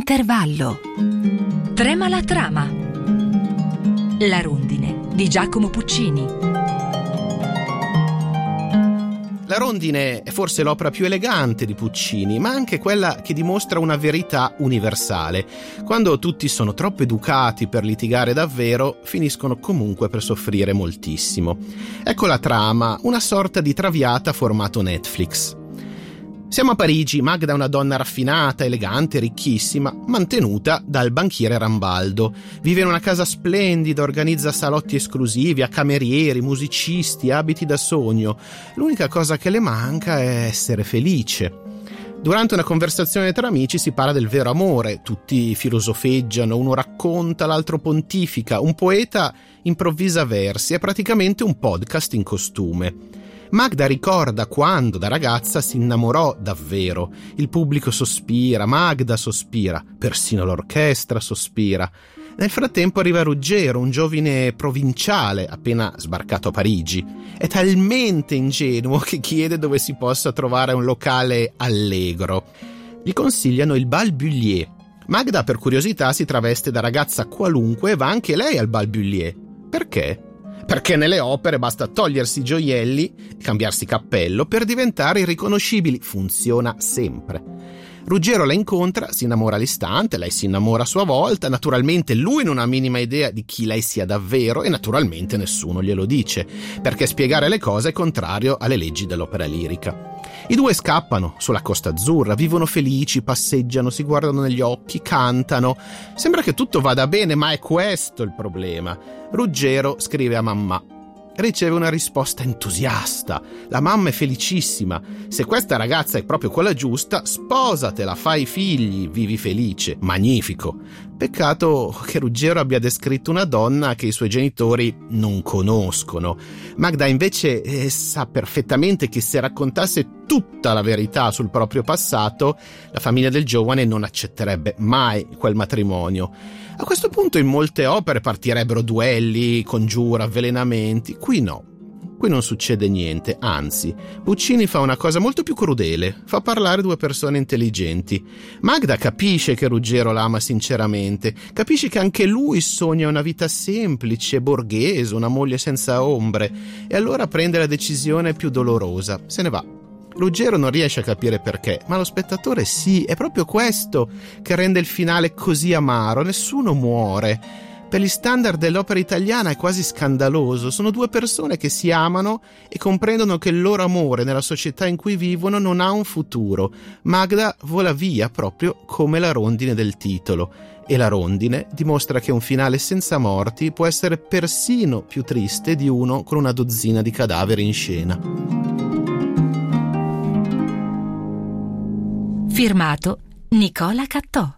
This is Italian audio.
Intervallo. Trema la trama. La rondine di Giacomo Puccini. La rondine è forse l'opera più elegante di Puccini, ma anche quella che dimostra una verità universale. Quando tutti sono troppo educati per litigare davvero, finiscono comunque per soffrire moltissimo. Ecco la trama, una sorta di Traviata formato Netflix. Siamo a Parigi, Magda è una donna raffinata, elegante, ricchissima, mantenuta dal banchiere Rambaldo. Vive in una casa splendida, organizza salotti esclusivi, ha camerieri, musicisti, abiti da sogno. L'unica cosa che le manca è essere felice. Durante una conversazione tra amici si parla del vero amore, tutti filosofeggiano, uno racconta, l'altro pontifica, un poeta improvvisa versi, è praticamente un podcast in costume. Magda ricorda quando da ragazza si innamorò davvero. Il pubblico sospira, Magda sospira, persino l'orchestra sospira. Nel frattempo arriva Ruggero, un giovane provinciale appena sbarcato a Parigi. È talmente ingenuo che chiede dove si possa trovare un locale allegro. Gli consigliano il Bal Bullier. Magda per curiosità si traveste da ragazza qualunque e va anche lei al Bal Bullier. Perché? Perché nelle opere basta togliersi i gioielli e cambiarsi cappello per diventare irriconoscibili. Funziona sempre. Ruggero la incontra, si innamora all'istante, lei si innamora a sua volta, naturalmente lui non ha minima idea di chi lei sia davvero e naturalmente nessuno glielo dice, perché spiegare le cose è contrario alle leggi dell'opera lirica. I due scappano sulla Costa Azzurra, vivono felici, passeggiano, si guardano negli occhi, cantano. Sembra che tutto vada bene, ma è questo il problema. Ruggero scrive a mamma. Riceve una risposta entusiasta. La mamma è felicissima. Se questa ragazza è proprio quella giusta, sposatela, fai figli, vivi felice. Magnifico. Peccato che Ruggero abbia descritto una donna che i suoi genitori non conoscono. Magda invece sa perfettamente che se raccontasse tutta la verità sul proprio passato, la famiglia del giovane non accetterebbe mai quel matrimonio. A questo punto in molte opere partirebbero duelli, congiure, avvelenamenti. Qui no. Qui non succede niente, anzi, Puccini fa una cosa molto più crudele, fa parlare due persone intelligenti. Magda capisce che Ruggero la ama sinceramente, capisce che anche lui sogna una vita semplice, borghese, una moglie senza ombre, e allora prende la decisione più dolorosa, se ne va. Ruggero non riesce a capire perché, ma lo spettatore sì, è proprio questo che rende il finale così amaro, nessuno muore. Per gli standard dell'opera italiana è quasi scandaloso, sono due persone che si amano e comprendono che il loro amore nella società in cui vivono non ha un futuro. Magda vola via proprio come la rondine del titolo e la rondine dimostra che un finale senza morti può essere persino più triste di uno con una dozzina di cadaveri in scena. Firmato Nicola Cattò.